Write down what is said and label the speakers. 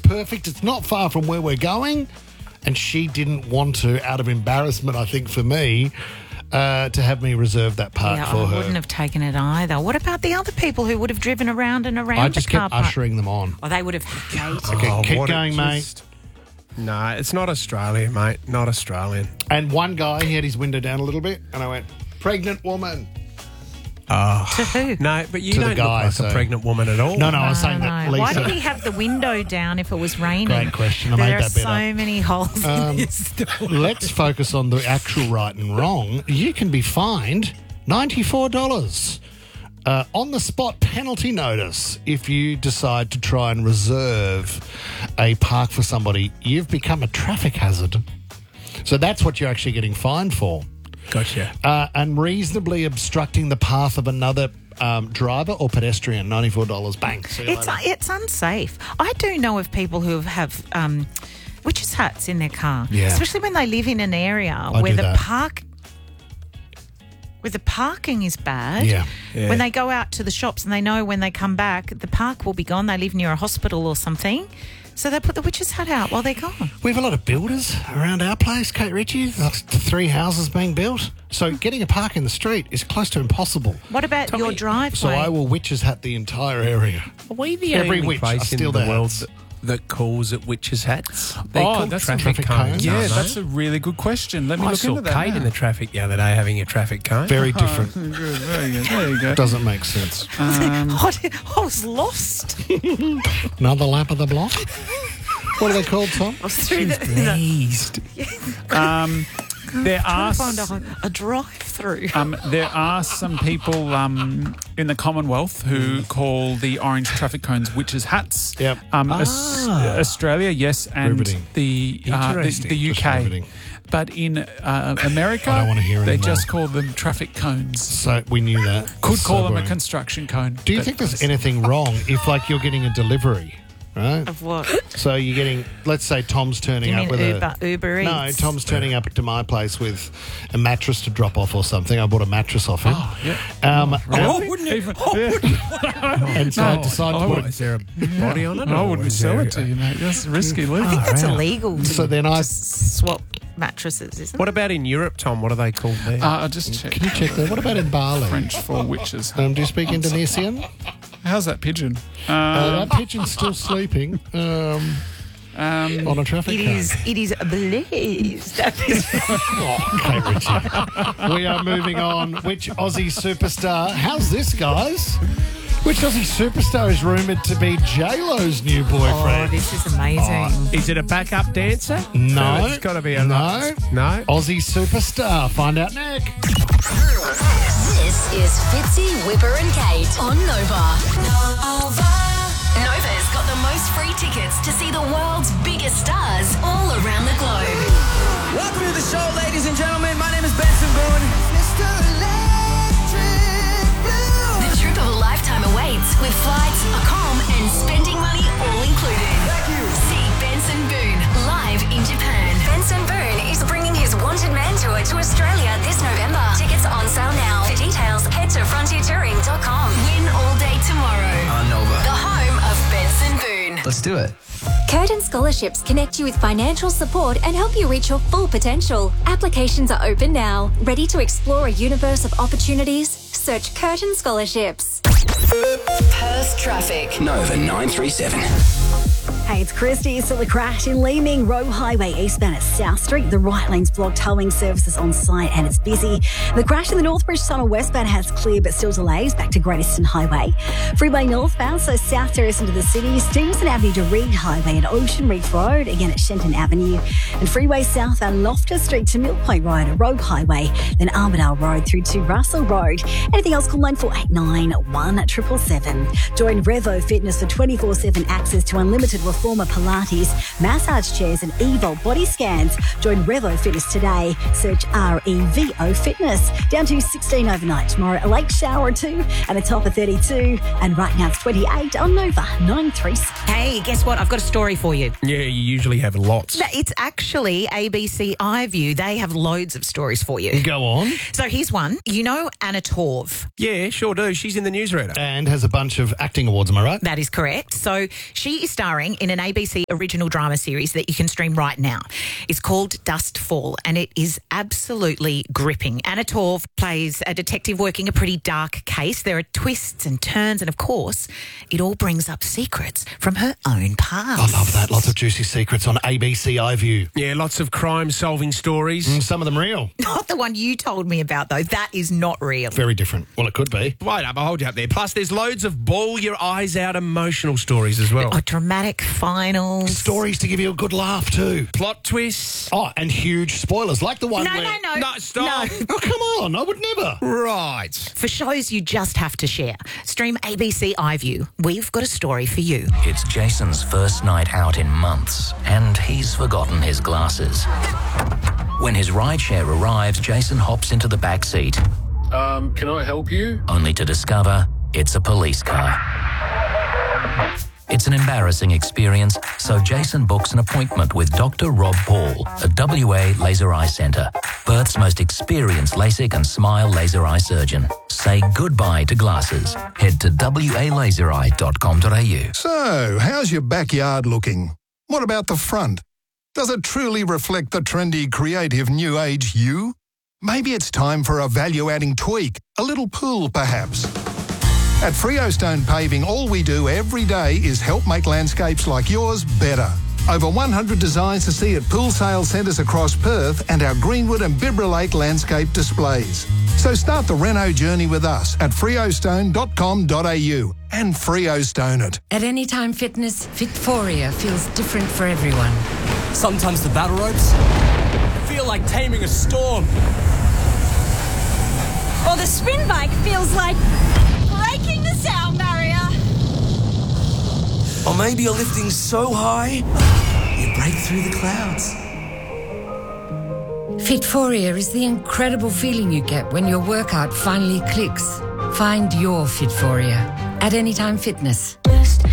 Speaker 1: perfect. It's not far from where we're going. And she didn't want to, out of embarrassment, I think, for me, to have me reserve that park for
Speaker 2: I
Speaker 1: her.
Speaker 2: wouldn't have taken it either. What about the other people who would have driven around and around
Speaker 1: I just
Speaker 2: the car
Speaker 1: kept
Speaker 2: park?
Speaker 1: ushering them on.
Speaker 2: Oh, they would have hated
Speaker 1: Okay, keep
Speaker 3: what
Speaker 1: going, mate.
Speaker 3: No, it's not Australian, mate. Not Australian.
Speaker 1: And one guy, he had his window down a little bit, and I went, pregnant woman.
Speaker 2: To who?
Speaker 3: No, but you
Speaker 1: To the
Speaker 3: don't
Speaker 1: guy,
Speaker 3: look like a pregnant woman at all.
Speaker 1: No, I was saying
Speaker 2: No.
Speaker 1: that Lisa...
Speaker 2: Why did he have the window down if it was raining?
Speaker 1: Great question. I made
Speaker 2: There
Speaker 1: that bit
Speaker 2: are so many holes in this story.
Speaker 1: Let's focus on the actual right and wrong. You can be fined $94 on the spot penalty notice if you decide to try and reserve a park for somebody. You've become a traffic hazard. So that's what you're actually getting fined for.
Speaker 3: Gotcha.
Speaker 1: Unreasonably obstructing the path of another driver or pedestrian, $94. Bang. See you later.
Speaker 2: It's unsafe. I do know of people who have witches' hats in their car,
Speaker 1: Yeah.
Speaker 2: especially when they live in an area
Speaker 1: I
Speaker 2: where
Speaker 1: do
Speaker 2: the
Speaker 1: that.
Speaker 2: where the parking is bad.
Speaker 1: Yeah.
Speaker 2: When they go out to the shops and they know when they come back, the park will be gone. They live near a hospital or something. So they put the witch's hat out while they're gone.
Speaker 1: We have a lot of builders around our place, Kate Ritchie. There's 3 houses being built. So getting a park in the street is close to impossible.
Speaker 2: What about your driveway?
Speaker 1: So I will witch's hat the entire area.
Speaker 3: Are we the
Speaker 1: Every
Speaker 3: only
Speaker 1: witch are
Speaker 3: place in
Speaker 1: still
Speaker 3: the
Speaker 1: there.
Speaker 3: world that calls it witches' hats? They're called
Speaker 4: that's
Speaker 3: traffic
Speaker 1: traffic
Speaker 3: cones.
Speaker 1: cones.
Speaker 4: Yeah,
Speaker 3: aren't they?
Speaker 4: that's a really good question. Let me
Speaker 3: I
Speaker 4: look
Speaker 3: saw
Speaker 4: into that
Speaker 3: Kate
Speaker 4: now.
Speaker 3: in the traffic the other day having a traffic cone.
Speaker 1: Very different.
Speaker 4: Good, very good. There you go.
Speaker 1: Doesn't make sense.
Speaker 2: I was lost.
Speaker 1: Another lap of the block? What are they called, Tom?
Speaker 2: I was through the
Speaker 3: Pleased.
Speaker 4: There are
Speaker 2: trying to find a drive-through.
Speaker 4: there are some people in the Commonwealth who call the orange traffic cones witches' hats.
Speaker 1: Yep.
Speaker 4: Australia, yes, and
Speaker 1: Riveting.
Speaker 4: the
Speaker 3: Interesting.
Speaker 4: UK.
Speaker 1: Just riveting.
Speaker 4: But in America,
Speaker 1: I don't wanna hear
Speaker 4: they
Speaker 1: anymore.
Speaker 4: just call them traffic cones.
Speaker 1: So we knew that.
Speaker 4: Could
Speaker 1: So
Speaker 4: call them a
Speaker 1: boring.
Speaker 4: construction cone.
Speaker 1: Do you
Speaker 4: but
Speaker 1: think there's
Speaker 4: that's-
Speaker 1: anything wrong if, like, you're getting a delivery, right?
Speaker 2: Of what?
Speaker 1: So you're getting, let's say Tom's turning
Speaker 2: You
Speaker 1: up
Speaker 2: mean
Speaker 1: with
Speaker 2: Uber Eats?
Speaker 1: No, Tom's turning up to my place with a mattress to drop off or something. I bought a mattress off him.
Speaker 4: Oh, yeah.
Speaker 1: And so I decided to put
Speaker 3: Is there a body on it?
Speaker 4: I
Speaker 3: or
Speaker 4: wouldn't
Speaker 3: is
Speaker 4: sell
Speaker 3: there
Speaker 4: it to you, mate. That's risky, Luke.
Speaker 2: I think that's
Speaker 3: right.
Speaker 2: illegal. To
Speaker 1: So then I-
Speaker 2: just swap mattresses, isn't
Speaker 3: What about in Europe, Tom? What are they called there?
Speaker 4: I'll just check.
Speaker 1: Can you check that? What about in Bali?
Speaker 4: French for witches.
Speaker 1: Do you speak Indonesian?
Speaker 4: How's that pigeon?
Speaker 1: That pigeon's still sleeping on a traffic
Speaker 2: it?
Speaker 1: cone.
Speaker 2: It is blazed.
Speaker 1: Okay, Richie. We are moving on. Which Aussie superstar? How's this, guys? Which Aussie superstar is rumoured to be J-Lo's new
Speaker 2: Oh,
Speaker 1: boyfriend?
Speaker 2: this is amazing.
Speaker 3: Is it a backup dancer?
Speaker 1: No.
Speaker 3: It's got to be a
Speaker 1: No.
Speaker 3: No.
Speaker 1: Aussie superstar. Find out next.
Speaker 5: This is Fitzy, Whipper and Kate on Nova. Nova's got the most free tickets to see the world's biggest stars all around the globe.
Speaker 6: Welcome to the show, ladies and gentlemen. My name is Benson Boone.
Speaker 5: The trip of a lifetime awaits with flights, accom, and spending money all included.
Speaker 6: Thank you.
Speaker 5: See Benson Boone live in Japan. Benson Boone is bringing his Wanted Man tour to Australia this November. Tickets on sale now. For details, head to frontiertouring.com. Win all day tomorrow.
Speaker 6: On Nova.
Speaker 5: The home of Benson Boone.
Speaker 6: Let's do it.
Speaker 7: Curtin Scholarships connect you with financial support and help you reach your full potential. Applications are open now. Ready to explore a universe of opportunities? Search Curtin Scholarships.
Speaker 5: Perth traffic.
Speaker 6: Nova 937.
Speaker 8: Hey, it's Christy. Still a crash in Leeming Road Highway eastbound at South Street. The right lane's blocked, towing services on site and it's busy. The crash in the Northbridge Tunnel westbound has cleared but still delays back to Great Eastern Highway. Freeway northbound, so South Terrace into the city, Stevenson Avenue to Reed Highway and Ocean Reef Road, again at Shenton Avenue. And freeway southbound Loftus Street to Mill Point Road at Rogue Highway, then Armadale Road through to Russell Road. Anything else, call 9489 1777. Join Revo Fitness for 24/7 access to unlimited reformer Pilates, massage chairs and Evo body scans. Join Revo Fitness today. Search REVO Fitness. Down to 16 overnight tomorrow. A late shower or two and a top of 32. And right now it's 28 on Nova 937.
Speaker 2: Hey, guess what? I've got a story for you.
Speaker 3: Yeah, you usually have lots.
Speaker 2: It's actually ABC iView. They have loads of stories for you.
Speaker 1: Go on.
Speaker 2: So here's one. You know Anna Torv.
Speaker 3: Yeah, sure do. She's in the newsreader.
Speaker 1: And has a bunch of acting awards, am I right?
Speaker 2: That is correct. So she is starring in an ABC original drama series that you can stream right now. It's called Dustfall, and it is absolutely gripping. Anna Torv plays a detective working a pretty dark case. There are twists and turns, and of course, it all brings up secrets from her own past.
Speaker 1: I love that. Lots of juicy secrets on ABC iView.
Speaker 3: Yeah, lots of crime-solving stories.
Speaker 1: Some of them real.
Speaker 2: Not the one you told me about, though. That is not real.
Speaker 1: Very different. Well, it could be.
Speaker 3: Wait up, I'll hold you up there. Plus, there's loads of bawl-your-eyes-out emotional stories as well.
Speaker 2: Oh, dramatic finals.
Speaker 1: Stories to give you a good laugh too.
Speaker 3: Plot twists.
Speaker 1: Oh, and huge spoilers like the one
Speaker 2: No,
Speaker 1: where...
Speaker 2: no.
Speaker 3: No, stop.
Speaker 2: No.
Speaker 1: Oh, come on. I would never.
Speaker 3: Right.
Speaker 2: For shows you just have to share, stream ABC iView. We've got a story for you.
Speaker 9: It's Jason's first night out in months, and he's forgotten his glasses. When his rideshare arrives, Jason hops into the back seat.
Speaker 10: Can I help you?
Speaker 9: Only to discover it's a police car. It's an embarrassing experience, so Jason books an appointment with Dr. Rob Paul at WA Laser Eye Centre, Perth's most experienced LASIK and smile laser eye surgeon. Say goodbye to glasses. Head to walaseri.com.au.
Speaker 11: So, how's your backyard looking? What about the front? Does it truly reflect the trendy, creative, new age you? Maybe it's time for a value-adding tweak, a little pool perhaps. At Freo Stone Paving, all we do every day is help make landscapes like yours better. Over 100 designs to see at pool sale centres across Perth and our Greenwood and Bibra Lake landscape displays. So start the reno journey with us at freostone.com.au and Freo Stone it.
Speaker 12: At Anytime Fitness, Fitforia feels different for everyone.
Speaker 6: Sometimes the battle ropes feel like taming a storm.
Speaker 8: Or the spin bike feels like breaking the sound barrier.
Speaker 6: Or maybe you're lifting so high, you break through the clouds.
Speaker 12: Fitforia is the incredible feeling you get when your workout finally clicks. Find your Fitforia at Anytime Fitness.